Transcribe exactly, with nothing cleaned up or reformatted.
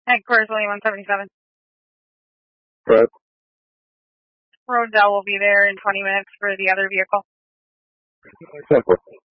Headquarters only one seventy-seven. Fred? Rodell will be there in twenty minutes for the other vehicle. Simple.